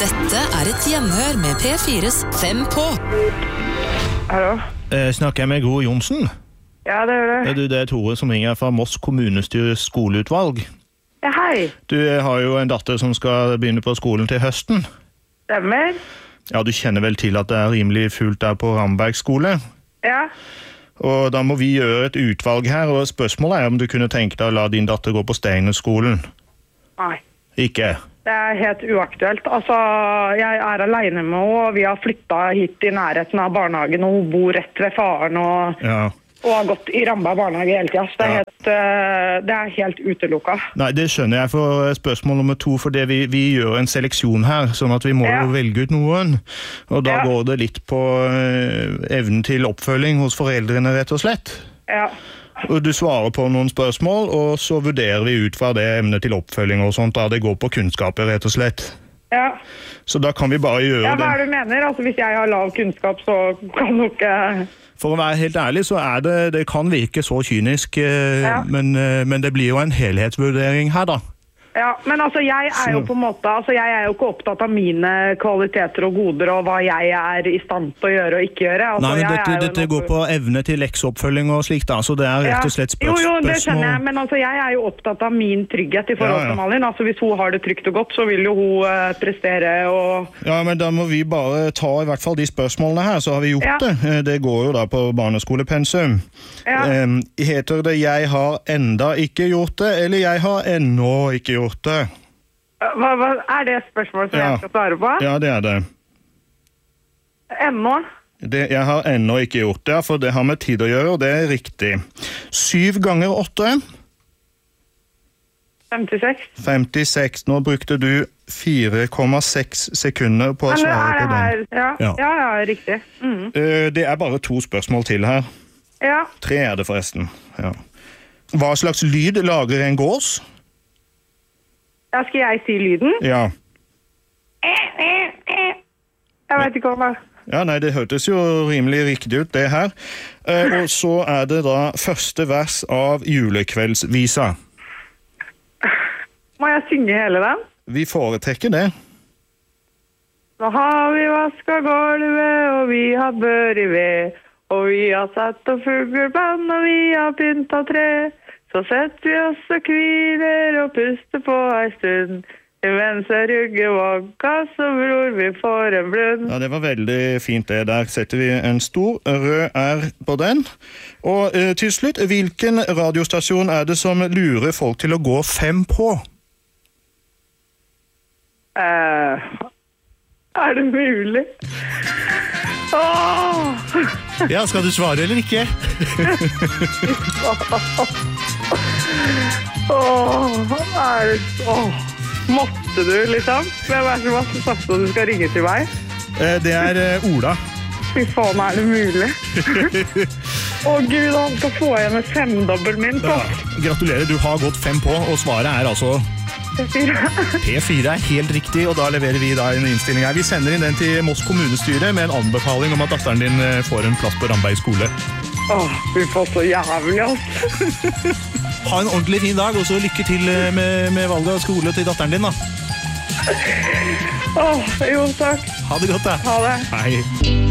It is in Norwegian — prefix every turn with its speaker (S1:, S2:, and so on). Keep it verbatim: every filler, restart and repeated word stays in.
S1: Dette er et gjenhør med P fires Fem på.
S2: Hallo?
S3: Eh, snakker jeg med Gro Jonsen?
S2: Ja, det gjør det.
S3: Du, det er Tore som ringer fra Moss kommunestyres skoleutvalg.
S2: Ja, hei.
S3: Du har jo en datter som skal begynne på skolen til høsten.
S2: Stemmer.
S3: Ja, du kjenner vel til at det er rimelig fullt der på Ramberg skole?
S2: Ja.
S3: Og da må vi gjøre et utvalg her, og spørsmålet er om du kunne tenke deg å la din datter gå på Steinerskolen.
S2: Nei.
S3: Ikke?
S2: Det er helt uaktuelt. Altså, jeg er alene med henne, og vi har flyttet hit i nærheten av barnehagen, og hun bor rett ved faren, og,
S3: Ja.
S2: og har gått i Ramberg barnehage hele tiden. Så det er,
S3: Ja.
S2: helt, uh, det er helt utelukket.
S3: Nei, det skjønner jeg for spørsmål nummer to, for det vi, vi gjør en seleksjon her, sånn at vi må
S2: Ja.
S3: jo velge ut noen. Og da
S2: Ja.
S3: går det litt på eh, evnen til oppfølging hos foreldrene, rett og slett.
S2: Ja.
S3: Og du svarer på noen spørsmål, og så vurderer vi ut fra det emnet til oppfølging og sånt, da det går på kunnskaper, rett og slett.
S2: Ja.
S3: Så da kan vi bare gjøre
S2: Ja, hva er
S3: det.
S2: det du mener? Altså, hvis jeg har lav kunnskap, så kan du ikke...
S3: For å være helt ærlig, så er det, det kan virke så kynisk, eh,
S2: Ja.
S3: men, eh, men det blir jo en helhetsvurdering her da.
S2: Ja, men altså jeg er jo
S3: Så-
S2: på en måte, altså jeg er jo ikke opptatt av mine kvaliteter og goder og hva jeg er i stand til å gjøre og ikke gjøre. Altså,
S3: Nei, men
S2: jeg
S3: dette,
S2: er jo
S3: dette
S2: en
S3: går
S2: opp-
S3: på evne til lekseoppfølging og slikt da, så det er rett og slett
S2: Jo,
S3: spørsmål.
S2: jo, det skjønner jeg, men altså jeg er jo opptatt av min trygghet i forhold
S3: Ja, ja.
S2: til Malin. Altså hvis hun har det trygt og godt, så vil jo hun eh, prestere og...
S3: Ja, men da må vi bare ta i hvert fall de spørsmålene her, så har vi gjort
S2: Ja.
S3: det. Eh, Det går jo da på barneskolepensum.
S2: Ja.
S3: Em, heter det 'jeg har enda ikke gjort det', eller 'jeg har ennå ikke gjort det'?
S2: Hva, hva er det spørsmålet som
S3: Ja.
S2: jeg skal svare på?
S3: Ja, det er det.
S2: Ennå?
S3: det. Jeg har ennå ikke gjort det, for det har med tid å gjøre, og det er riktig. Syv ganger åtte.
S2: femtiseks?
S3: femtiseks. Nå brukte du fire komma seks sekunder på å
S2: Men
S3: svare
S2: er
S3: på
S2: det
S3: den.
S2: her? Ja,
S3: Ja.
S2: ja, ja, riktig. Mm.
S3: Eh, Det er bare to spørsmål til her.
S2: Ja.
S3: Tre er det forresten. Ja. Hva slags lyd lager en gås?
S2: Ja, skal jeg si lyden?
S3: Ja.
S2: Jeg vet ikke om det.
S3: Ja, nei, det hørtes jo rimelig riktig ut, det her. Eh, og så er det da første vers av julekveldsvisa.
S2: Må jeg synge hele den?
S3: Vi foretrekker det.
S2: Nå har vi vasket gulvet, og vi har bør i ved, og vi har satt og fugleband, og vi har pyntet tre. Så setter vi oss og hviler og puster på en stund. Mens jeg rugger vogga, så bror vi får en blund.
S3: Ja, det var veldig fint det. Der setter vi en stor rød R på den. Og eh, til slutt, hvilken radiostasjon er det som lurer folk til å gå fem på?
S2: Eh, er det mulig? Åh!
S3: Ja, skal du svare eller ikke?
S2: Åh, er det... Åh. Måtte du, liksom? Hvem er det som har sagt at du skal ringe til meg?
S3: Eh, det er eh, Ola.
S2: Fy faen, er det mulig? Å Gud, han skal få igjen med femdobbel min.
S3: Ja, gratulerer, du har gått fem på, og svaret er altså P fire er helt riktig, og da leverer vi da en innstilling her. Vi sender inn den til Moss kommunestyre med en anbefaling om at datteren din eh, får en plass på Ramberg skole.
S2: Åh, fy faen, så jævlig, altså.
S3: Ha en ordentlig fin dag, og så lykke til eh, med, med valget av skole til datteren din da.
S2: Åh, jo, takk.
S3: Ha det godt da.
S2: Ha det.
S3: Hei.